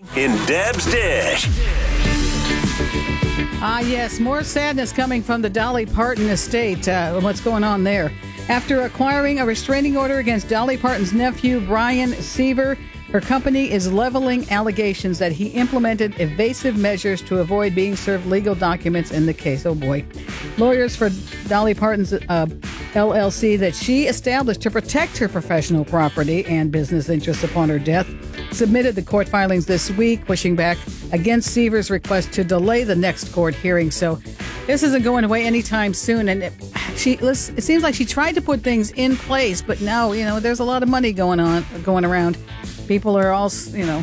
in Deb's Dish. Yes, more sadness coming from the Dolly Parton estate. What's going on there? After acquiring a restraining order against Dolly Parton's nephew, Brian Seaver, her company is leveling allegations that he implemented evasive measures to avoid being served legal documents in the case. Oh, boy. Lawyers for Dolly Parton's LLC that she established to protect her professional property and business interests upon her death submitted the court filings this week, pushing back against Seaver's request to delay the next court hearing. So this isn't going away anytime soon. And it seems like she tried to put things in place, but now, there's a lot of money going around. People are all,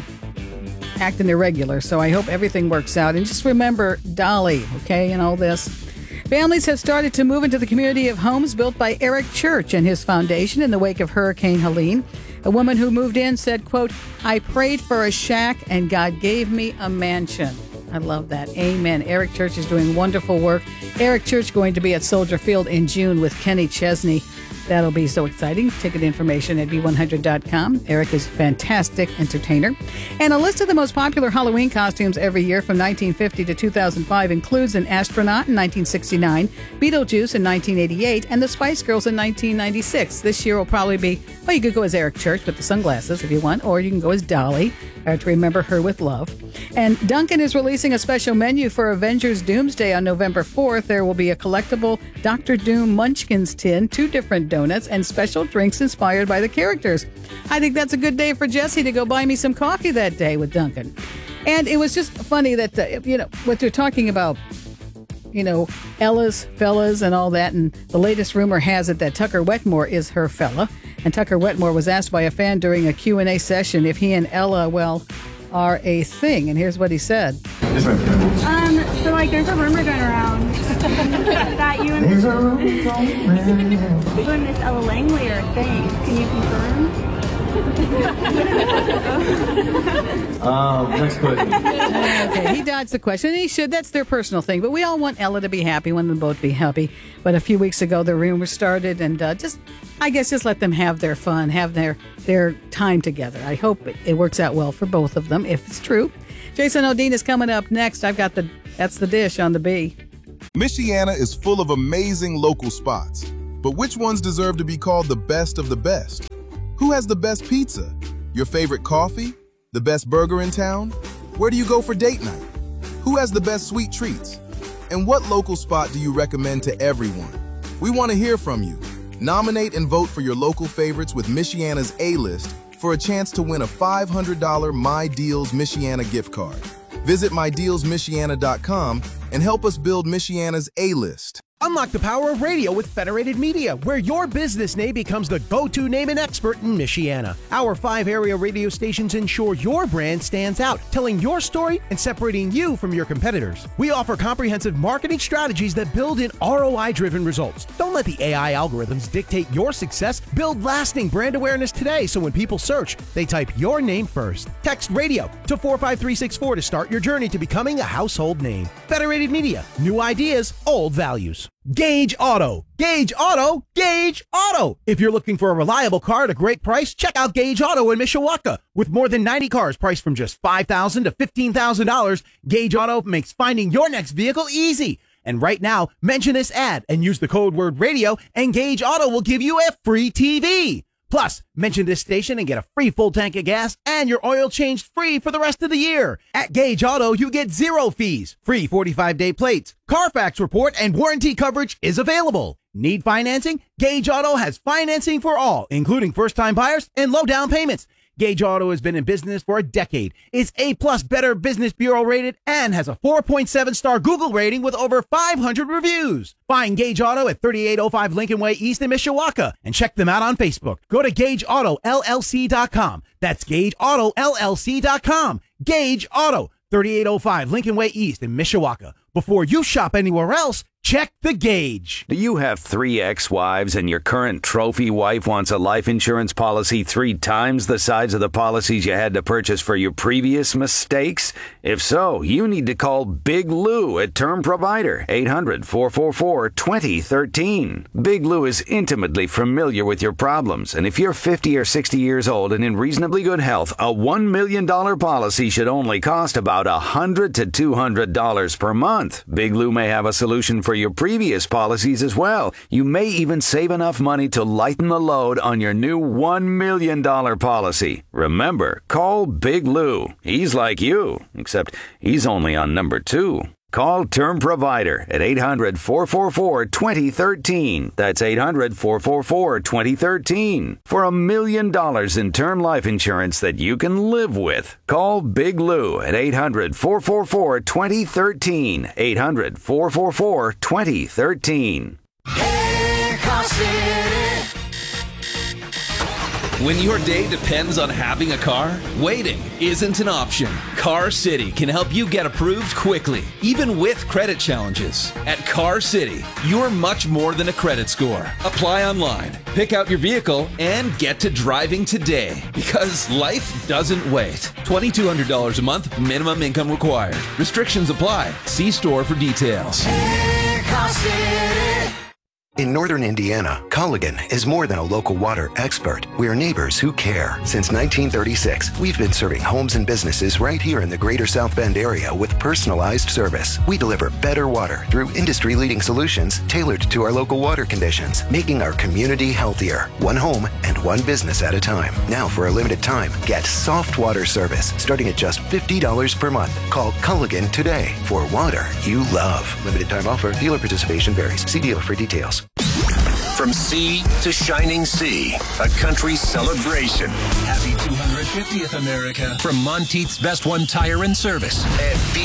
acting irregular. So I hope everything works out. And just remember Dolly, okay, and all this. Families have started to move into the community of homes built by Eric Church and his foundation in the wake of Hurricane Helene. A woman who moved in said, quote, "I prayed for a shack and God gave me a mansion." I love that. Amen. Eric Church is doing wonderful work. Eric Church going to be at Soldier Field in June with Kenny Chesney. That'll be so exciting. Ticket information at B100.com. Eric is a fantastic entertainer. And a list of the most popular Halloween costumes every year from 1950 to 2005 includes an astronaut in 1969, Beetlejuice in 1988, and the Spice Girls in 1996. This year will probably be, you could go as Eric Church with the sunglasses if you want, or you can go as Dolly, to remember her with love. And Dunkin' is releasing a special menu for Avengers Doomsday on November 4th. There will be a collectible Dr. Doom Munchkins tin, 2 different donuts, and special drinks inspired by the characters. I think that's a good day for Jesse to go buy me some coffee that day with Dunkin'. And it was just funny that, what they're talking about, Ella's fellas and all that. And the latest rumor has it that Tucker Wetmore is her fella. And Tucker Wetmore was asked by a fan during a Q&A session if he and Ella, are a thing. And here's what he said. There's a rumor going around that you and Miss Ella Langley are a thing. Can you confirm? Next question. Okay, he dodged the question. And he should. That's their personal thing. But we all want Ella to be happy, want them both be happy. But a few weeks ago, the rumor started, and just let them have their fun, have their time together. I hope it works out well for both of them, if it's true. Jason O'Dean is coming up next. That's the dish on the B. Michiana is full of amazing local spots. But which ones deserve to be called the best of the best? Who has the best pizza? Your favorite coffee? The best burger in town? Where do you go for date night? Who has the best sweet treats? And what local spot do you recommend to everyone? We want to hear from you. Nominate and vote for your local favorites with Michiana's A-List for a chance to win a $500 My Deals Michiana gift card. Visit MyDealsMichiana.com and help us build Michiana's A-List. Unlock the power of radio with Federated Media, where your business name becomes the go-to name and expert in Michiana. Our 5 area radio stations ensure your brand stands out, telling your story and separating you from your competitors. We offer comprehensive marketing strategies that build in ROI-driven results. Don't let the AI algorithms dictate your success. Build lasting brand awareness today so when people search, they type your name first. Text radio to 45364 to start your journey to becoming a household name. Federated Media. New ideas, old values. Gage Auto. Gage Auto. Gage Auto. If you're looking for a reliable car at a great price, check out Gage Auto in Mishawaka. With more than 90 cars priced from just $5,000 to $15,000, Gage Auto makes finding your next vehicle easy. And right now, mention this ad and use the code word radio, and Gage Auto will give you a free TV. Plus, mention this station and get a free full tank of gas and your oil changed free for the rest of the year. At Gage Auto, you get 0 fees, free 45-day plates, Carfax report, and warranty coverage is available. Need financing? Gage Auto has financing for all, including first-time buyers and low down payments. Gage Auto has been in business for a decade, is A-plus Better Business Bureau rated, and has a 4.7-star Google rating with over 500 reviews. Find Gage Auto at 3805 Lincoln Way East in Mishawaka and check them out on Facebook. Go to GageAutoLLC.com. That's GageAutoLLC.com. Gage Auto, 3805 Lincoln Way East in Mishawaka. Before you shop anywhere else, Check the gauge. Do you have 3 ex-wives and your current trophy wife wants a life insurance policy 3 times the size of the policies you had to purchase for your previous mistakes? If so, you need to call Big Lou at Term Provider, 800-444-2013. Big Lou is intimately familiar with your problems, and if you're 50 or 60 years old and in reasonably good health, a $1 million policy should only cost about $100 to $200 per month. Big Lou may have a solution for your previous policies as well. You may even save enough money to lighten the load on your new $1 million policy. Remember, call Big Lou. He's like you, except he's only on number 2. Call Term Provider at 800-444-2013. That's 800-444-2013. For $1 million in term life insurance that you can live with. Call Big Lou at 800-444-2013. 800-444-2013. Hey, Car City. When your day depends on having a car, waiting isn't an option. Car City can help you get approved quickly, even with credit challenges. At Car City, you're much more than a credit score. Apply online, pick out your vehicle, and get to driving today. Because life doesn't wait. $2,200 a month, minimum income required. Restrictions apply. See store for details. Hey, Car City. In northern Indiana, Culligan is more than a local water expert. We're neighbors who care. Since 1936, we've been serving homes and businesses right here in the greater South Bend area with personalized service. We deliver better water through industry-leading solutions tailored to our local water conditions, making our community healthier, one home and one business at a time. Now, for a limited time, get soft water service starting at just $50 per month. Call Culligan today for water you love. Limited time offer. Dealer participation varies. See dealer for details. From sea to shining sea, a country celebration. Happy 250th, America. From Monteith's Best One Tire and Service. And